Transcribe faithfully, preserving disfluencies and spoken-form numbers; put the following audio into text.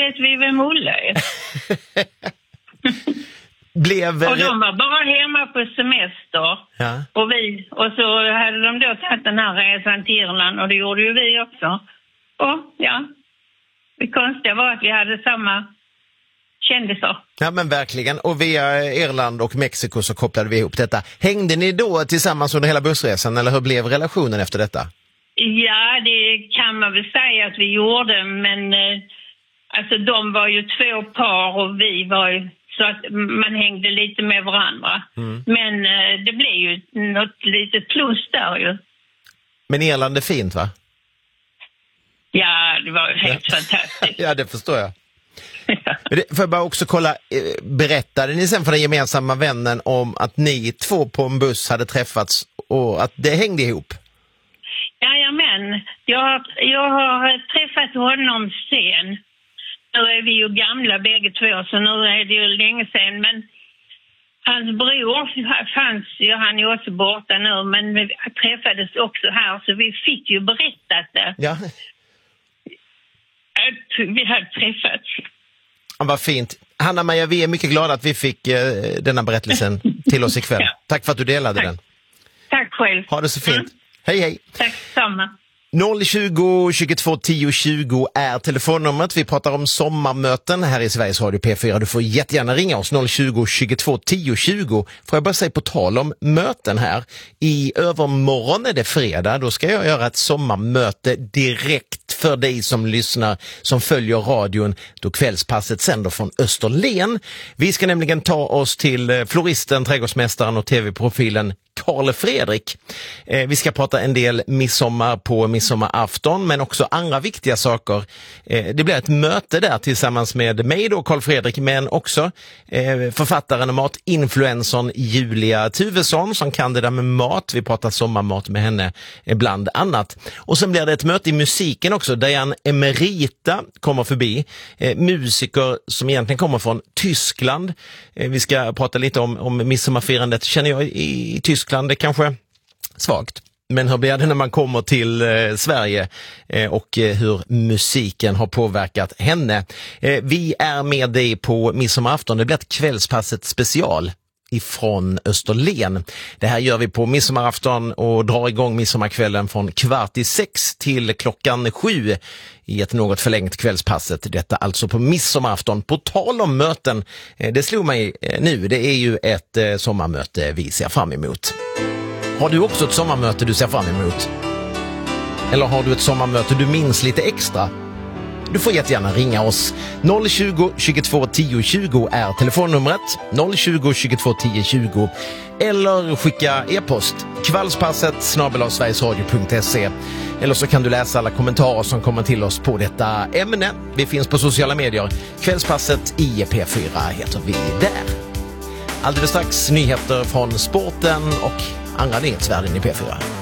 vet vi vem Olle är. Blev... Och de var bara hemma på semester. Ja. Och vi, och så hade de då tagit den här resan till Irland, och det gjorde ju vi också. Och ja, det konstiga var att vi hade samma kändisar. Ja, men verkligen. Och via Irland och Mexiko så kopplade vi ihop detta. Hängde ni då tillsammans under hela bussresan, eller hur blev relationen efter detta? Ja, det kan man väl säga att vi gjorde, men eh, alltså de var ju två par och vi var ju, så att man hängde lite med varandra. Mm. Men eh, det blev ju något litet plus där ju. Men Irland är fint, va? Ja, det var ju helt ja. fantastiskt. Ja, det förstår jag. Får jag bara också kolla, berättade ni sen för den gemensamma vännen om att ni två på en buss hade träffats och att det hängde ihop? Jajamän, jag, jag har träffat honom sen. Nu är vi ju gamla bägge två, så nu är det ju länge sen. Men hans bror fanns ju, han är också borta nu, men vi träffades också här, så vi fick ju berättat det. Ja. Att vi hade träffats. Ja, vad fint. Hanna-Maja, vi är mycket glada att vi fick eh, denna berättelsen till oss ikväll. Ja. Tack för att du delade Tack. den. Tack själv. Ha det så fint. Mm. Hej, hej. Tack samma. noll tjugo, tjugotvå, tio, tjugo är telefonnumret. Vi pratar om sommarmöten här i Sveriges Radio P fyra. Du får jättegärna ringa oss noll tjugo, tjugotvå, tio, tjugo. Får jag bara säga på tal om möten här. I övermorgon är det fredag. Då ska jag göra ett sommarmöte direkt för dig som lyssnar, som följer radion då kvällspasset sänder från Österlen. Vi ska nämligen ta oss till floristen, trädgårdsmästaren och tv-profilen Karl Fredrik. Eh, vi ska prata en del midsommar på midsommarafton, men också andra viktiga saker. Eh, det blir ett möte där tillsammans med mig då, Karl Fredrik, men också eh, författaren och matinfluencern Julia Tuvesson som kan det där med mat. Vi pratar sommarmat med henne eh, bland annat. Och sen blir det ett möte i musiken också. Diane Emerita kommer förbi. Eh, musiker som egentligen kommer från Tyskland. Eh, vi ska prata lite om, om midsommarfirandet, känner jag, i, i Tyskland. Det är kanske svagt. Men hur blir det när man kommer till eh, Sverige eh, och eh, hur musiken har påverkat henne? Eh, vi är med dig på midsommarafton. Det blir ett kvällspasset special ifrån Österlen. Det här gör vi på midsommarafton och drar igång midsommarkvällen från kvart i sex till klockan sju i ett något förlängt kvällspasset. Detta alltså på midsommarafton. På tal om möten, det slog mig nu, det är ju ett sommarmöte vi ser fram emot. Har du också ett sommarmöte du ser fram emot? Eller har du ett sommarmöte du minns lite extra? Du får jättegärna ringa oss. noll tjugo, tjugotvå, tio, tjugo är telefonnumret. noll tjugo, tjugotvå, tio, tjugo. Eller skicka e-post. Kvällspasset snabel-a sverigesradio punkt se. Eller så kan du läsa alla kommentarer som kommer till oss på detta ämne. Vi finns på sociala medier. Kvällspasset i P fyra heter vi där. Alldeles strax nyheter från sporten och andra nyhetsvärden i P fyra.